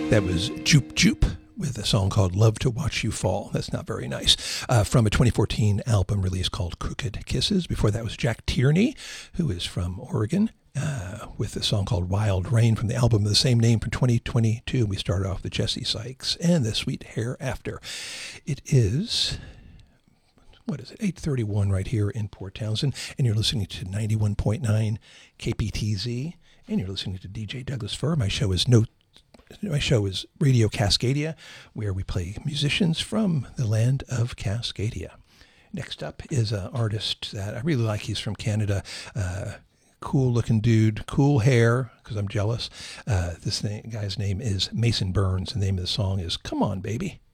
That was Joop Joop with a song called Love to Watch You Fall. That's not very nice. From a 2014 album release called Crooked Kisses. Before that was Jack Tierney, who is from Oregon, with a song called Wild Rain from the album of the same name from 2022. We started off with Jesse Sykes and The Sweet Hereafter. It is... what is it, 8:31 right here in Port Townsend, and you're listening to 91.9 KPTZ, and you're listening to DJ Douglas Fir. My show is Radio Cascadia, where we play musicians from the land of Cascadia. Next up is an artist that I really like. He's from Canada. Cool-looking dude, cool hair, because I'm jealous. This guy's name is Mason Burns. The name of the song is Come On, Baby.